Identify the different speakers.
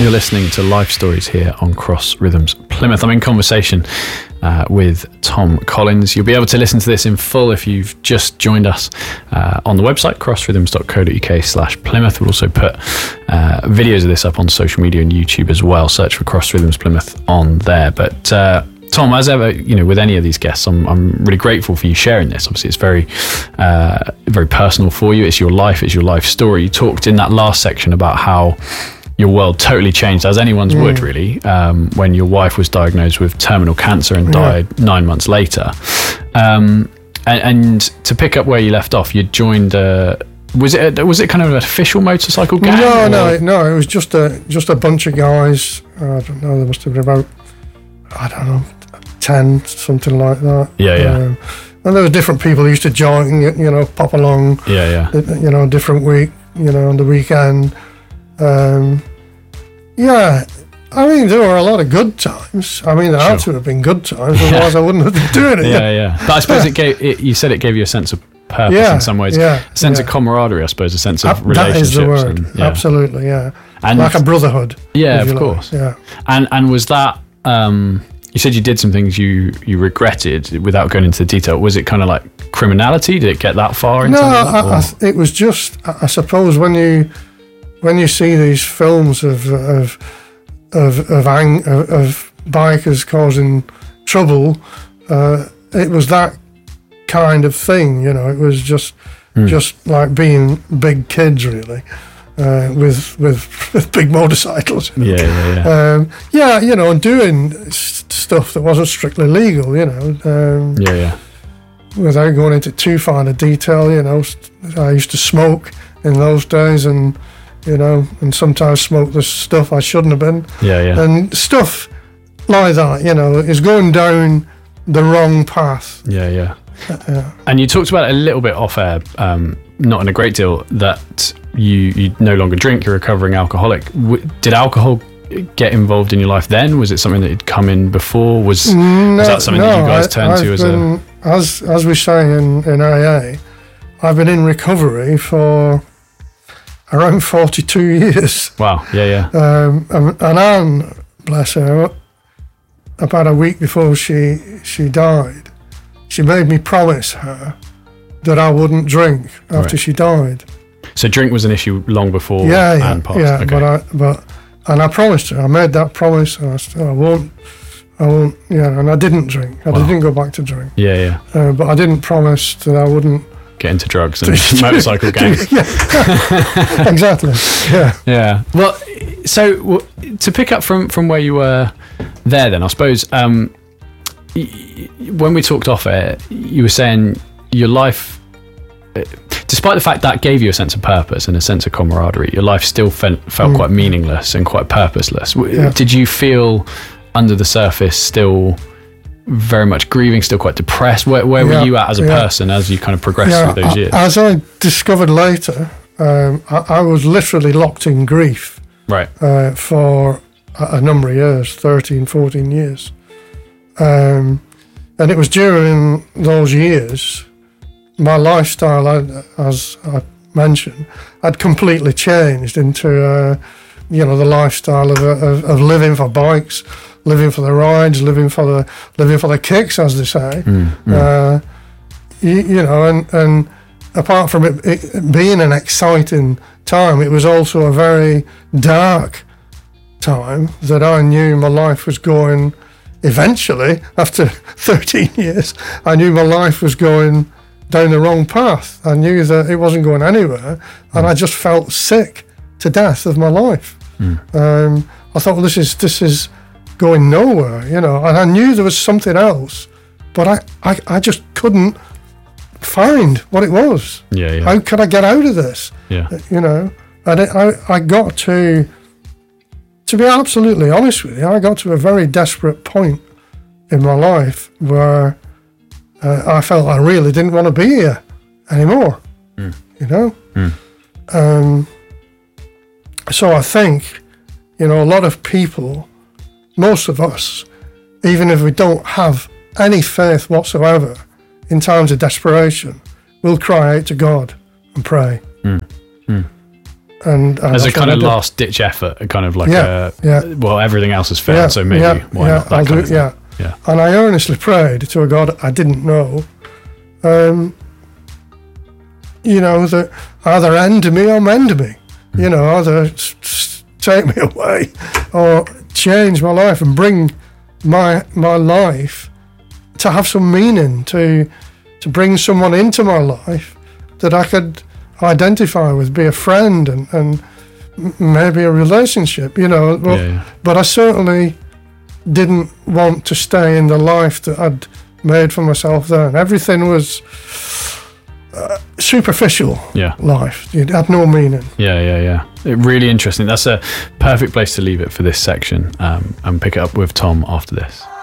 Speaker 1: You're listening to Life Stories here on Cross Rhythms Plymouth. I'm in conversation with Tom Collins. You'll be able to listen to this in full if you've just joined us on the website, crossrhythms.co.uk/Plymouth. We'll also put videos of this up on social media and YouTube as well. Search for Cross Rhythms Plymouth on there. But Tom, as ever, with any of these guests, I'm really grateful for you sharing this. Obviously, it's very personal for you. It's your life story. You talked in that last section about how your world totally changed, as anyone's would really, when your wife was diagnosed with terminal cancer and died 9 months later. And to pick up where you left off, you joined. Was it kind of an official motorcycle gang?
Speaker 2: No. It was just a bunch of guys. I don't know. There must have been about 10, something like that.
Speaker 1: Yeah.
Speaker 2: And there were different people who used to join, pop along.
Speaker 1: Yeah.
Speaker 2: Different week, on the weekend. I mean, there were a lot of good times. I mean, there had to have been good times, otherwise I wouldn't have been doing it.
Speaker 1: Yeah. But I suppose you said it gave you a sense of purpose in some ways. A sense of camaraderie, I suppose, a sense of relationships.
Speaker 2: That is the word. Absolutely, yeah.
Speaker 1: And
Speaker 2: like a brotherhood.
Speaker 1: Yeah, of course.
Speaker 2: Yeah.
Speaker 1: And was that... you said you did some things you regretted without going into the detail. Was it kind of like criminality? Did it get that far into that?
Speaker 2: It was just, I suppose, when you see these films of bikers causing trouble, it was that kind of thing. It was just like being big kids, really. With big motorcycles.
Speaker 1: Yeah.
Speaker 2: And doing stuff that wasn't strictly legal, Without going into too fine a detail, I used to smoke in those days and sometimes smoke the stuff I shouldn't have been.
Speaker 1: Yeah.
Speaker 2: And stuff like that, is going down the wrong path.
Speaker 1: Yeah. And you talked about it a little bit off air, not in a great deal, that you no longer drink, you're a recovering alcoholic. Did alcohol get involved in your life then? Was it something that had come in before? Was that something that you guys turned to
Speaker 2: as we say in AA, I've been in recovery for around 42 years.
Speaker 1: Wow, yeah.
Speaker 2: And Anne, bless her, about a week before she died, she made me promise her that I wouldn't drink after she died. So
Speaker 1: drink was an issue long before Anne passed.
Speaker 2: Yeah,
Speaker 1: okay.
Speaker 2: And I promised her. I made that promise, and I said, I won't. And I didn't drink. I didn't go back to drink.
Speaker 1: Yeah.
Speaker 2: But I didn't promise that I wouldn't
Speaker 1: get into drugs and motorcycle gangs.
Speaker 2: Exactly.
Speaker 1: Yeah. Well, so to pick up from where you were there, then I suppose when we talked off air, you were saying your life, despite the fact that gave you a sense of purpose and a sense of camaraderie, your life still felt quite meaningless and quite purposeless. Did you feel under the surface still very much grieving, still quite depressed? Where were you at as a person as you kind of progressed through those years?
Speaker 2: As I discovered later, I was literally locked in grief for a number of years, 13, 14 years. And it was during those years, my lifestyle, as I mentioned, had completely changed into, the lifestyle of living for bikes, living for the rides, living for the kicks, as they say. And apart from it being an exciting time, it was also a very dark time that I knew my life was going. Eventually, after 13 years, I knew my life was going down the wrong path. I knew that it wasn't going anywhere, and I just felt sick to death of my life. I thought, well, this is going nowhere, and I knew there was something else, but I just couldn't find what it was. How could I get out of this? And I got to be absolutely honest with you, I got to a very desperate point in my life where I felt I really didn't want to be here anymore, So I think, a lot of people, most of us, even if we don't have any faith whatsoever, in times of desperation, will cry out to God and pray. And
Speaker 1: as a
Speaker 2: that's
Speaker 1: kind
Speaker 2: what
Speaker 1: of
Speaker 2: I did.
Speaker 1: last ditch effort, a kind of like well, everything else has failed,
Speaker 2: Yeah,
Speaker 1: so maybe
Speaker 2: yeah,
Speaker 1: why
Speaker 2: yeah,
Speaker 1: not that
Speaker 2: I'll
Speaker 1: kind
Speaker 2: do
Speaker 1: of
Speaker 2: it,
Speaker 1: thing.
Speaker 2: yeah.
Speaker 1: Yeah.
Speaker 2: And I earnestly prayed to a God I didn't know, that either end me or mend me, either take me away or change my life and bring my life to have some meaning, to bring someone into my life that I could identify with, be a friend and maybe a relationship, But I certainly didn't want to stay in the life that I'd made for myself then. Everything was superficial life. It had no meaning.
Speaker 1: Yeah. Really interesting. That's a perfect place to leave it for this section, and pick it up with Tom after this.